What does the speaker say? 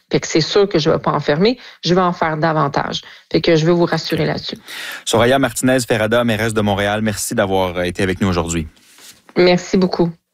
Fait que c'est sûr que je ne vais pas en fermer, je vais en faire davantage. Fait que je veux vous rassurer là-dessus. Soraya Martinez-Ferrada, mairesse de Montréal, merci d'avoir été avec nous aujourd'hui. Merci beaucoup.